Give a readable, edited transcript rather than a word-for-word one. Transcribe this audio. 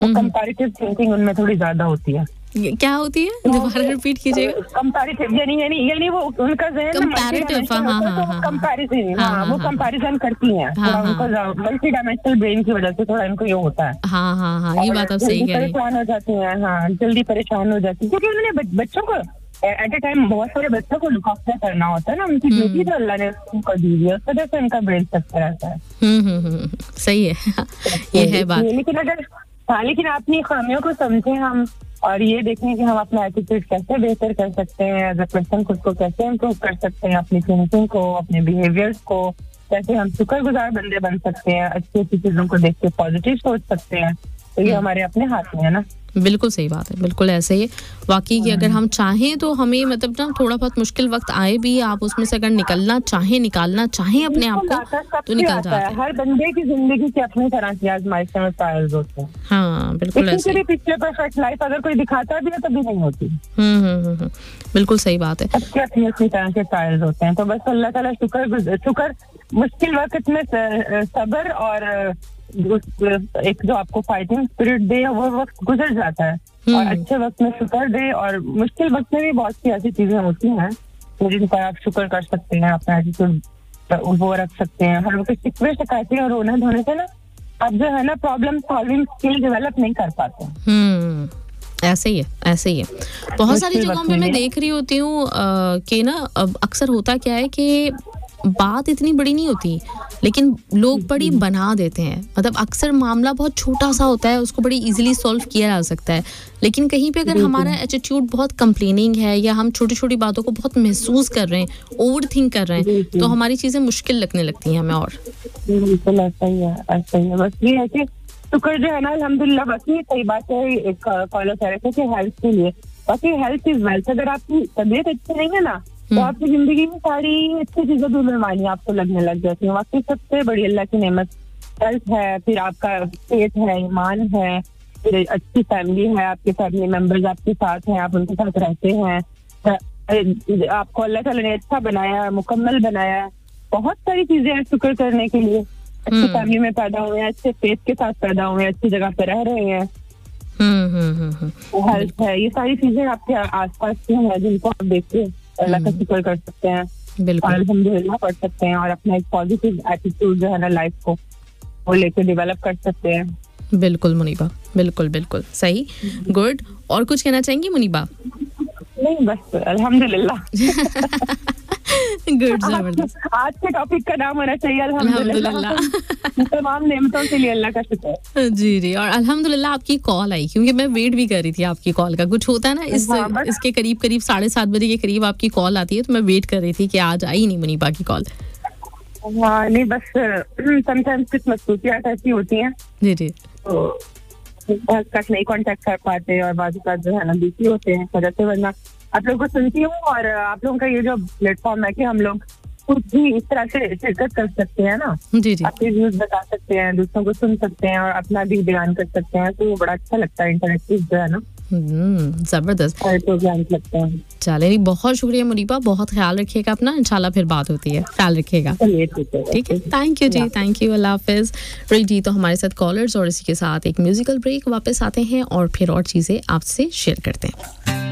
वो comparative thinking उनमें थोड़ी ज्यादा होती है. क्या होती है, दोबारा रिपीट कीजिएगा. कंपैरेटिव यानी वो उनका ज़हन कंपैरेटिव, कंपैरिजन, वो कंपैरिजन करती हैं. उनको मल्टी डायमेंशनल ब्रेन की वजह से थोड़ा इनको ये होता है. हाँ, ये बात आप सही कह रही हैं. परेशान हो जाती हैं. हाँ, जल्दी परेशान हो जाती है क्योंकि उन्होंने बच्चों को एट ए टाइम बहुत सारे बच्चों को लुक आफ्टर करना होता है ना. उनकी ड्यूटी तो अल्लाह ने उनको दी है, उस वजह से उनका ब्रेन स्ट्रक्चर रहता है. सही है. ये है बात. लेकिन अपनी खामियों को समझें हम और ये देखें कि हम अपना एटीट्यूड कैसे बेहतर कर सकते हैं, एज अ पर्सन खुद को कैसे इम्प्रूव कर सकते हैं, अपनी थिंकिंग को, अपने बिहेवियर्स को कैसे हम शुक्रगुजार बंदे बन सकते हैं, अच्छी अच्छी चीजों को देख के पॉजिटिव सोच सकते हैं. तो ये हमारे अपने हाथ में है ना. बिल्कुल सही बात है, बिल्कुल ऐसे ही. वाकई कि अगर हम चाहें तो हमें मतलब ना थोड़ा बहुत मुश्किल वक्त आए भी, आप उसमें से अगर निकलना चाहें अपने आप को तो निकल जाता है. हर बंदे की जिंदगी के अपनी तरह की आजमाइशें और ट्रायल्स होते हैं. हाँ, बिल्कुल ऐसे ही. पिछले परफेक्ट लाइफ अगर कोई दिखाता भी है तो भी नहीं होती. बिल्कुल सही बात है. सबके अपनी तरह के ट्रायल्स होते हैं. तो बस अल्लाह ताला शुक्र मुश्किल वक्त में सब्र और एक जो आपको फाइटिंग स्पिरिट दे वो वक्त गुजर जाता है. और अच्छे वक्त में शुक्र दे. और मुश्किल वक्त में भी बहुत सी ऐसी चीजें होती हैं जिन पर आप शुक्र कर सकते हैं, अपना एटीट्यूड वो रख सकते हैं. हर वक्त शिकवे शिकायतें और रोने धोने से ना आप जो है ना प्रॉब्लम सॉल्विंग स्किल डेवलप नहीं कर पाते. ऐसे ही है. बहुत सारी जगहों पे मैं देख रही होती हूँ कि ना अब अक्सर होता क्या है कि बात इतनी बड़ी नहीं होती लेकिन लोग बड़ी बना देते हैं. मतलब अक्सर मामला बहुत छोटा सा होता है, उसको बड़ी इजीली सॉल्व किया जा सकता है. लेकिन कहीं पे अगर हमारा एटीट्यूड बहुत कंप्लेनिंग है या हम छोटी छोटी बातों को बहुत महसूस कर रहे हैं, ओवर थिंक कर रहे हैं, तो हमारी चीजें मुश्किल लगने लगती हैं हमें. और बिल्कुल ऐसा ही है. बस ये है कि शुक्र जो है ना अल्हम्दुलिल्लाह. बाकी सही बात है, एक कॉलर कह रहे थे कि हेल्थ के लिए, बाकी हेल्थ इज वेल्थ. अगर आपकी तबीयत अच्छी नहीं है ना तो आपकी जिंदगी में सारी अच्छी चीजें धूल आपको लगने लग जाती हैं. वाकई सबसे बड़ी अल्लाह की नेमत हेल्थ है, फिर आपका फेथ है, ईमान है, फिर अच्छी फैमिली है, आपके फैमिली मेंबर्स आपके साथ हैं, आप उनके साथ रहते हैं, आपको अल्लाह ताला ने अच्छा बनाया, मुकम्मल बनाया. बहुत सारी चीजें हैं शुक्र करने के लिए. अच्छी फैमिली में पैदा हुए हैं, अच्छे फेथ के साथ पैदा हुए हैं, अच्छी जगह पे रह रहे हैं. हेल्थ है, ये सारी चीजें आपके आसपास की हैं जिनको आप देखते हैं अल्लाह का शुक्र कर सकते हैं. बिल्कुल अल्हम्दुलिल्लाह पढ़ सकते हैं और अपना एक पॉजिटिव एटीट्यूड जो है ना लाइफ को वो लेके डेवलप कर सकते हैं. बिल्कुल मुनीबा, बिल्कुल सही, गुड. और कुछ कहना चाहेंगी मुनीबा? नहीं, बस अल्हम्दुलिल्लाह. गुड, जबरदस्त. आज के टॉपिक का नाम होना चाहिए अल्हम्दुलिल्लाह. तमाम नेमतों के लिए अल्लाह का शुक्र. जी. और अल्हम्दुलिल्लाह आपकी कॉल आई, क्योंकि मैं वेट भी कर रही थी आपकी कॉल का. कुछ होता है ना इसके करीब 7:30 बजे के करीब आपकी कॉल आती है, तो मैं वेट कर रही थी कि आज आई नहीं मुनीबा की कॉल. हाँ, नहीं बस समटाइम्स कुछ मसरूफियात ऐसी होती हैं. जी. तो तक नहीं कांटेक्ट कर पाते और बाज़ जो है ना बिजी होते हैं वजह से. वरना आप लोगों को सुनती हूँ और आप लोगों का ये जो प्लेटफॉर्म है कि हम लोग खुद भी इस तरह से शिरकत कर सकते हैं ना. जी. अपने व्यूज बता सकते हैं, दूसरों को सुन सकते हैं और अपना भी बयान कर सकते हैं. तो वो बड़ा अच्छा लगता है, इंटरेक्टिव जो है ना. जबरदस्त लगता है. चलिए, बहुत शुक्रिया मुनीबा. बहुत ख्याल रखिएगा अपना. इंशाल्लाह फिर बात होती है. ख्याल रखिएगा. ठीक है. Thank you ji. Thank you. अल्लाह हाफिज. जी, तो हमारे साथ कॉलर्स और इसी के साथ एक म्यूजिकल ब्रेक. वापस आते हैं और फिर और चीजें आपसे शेयर करते हैं.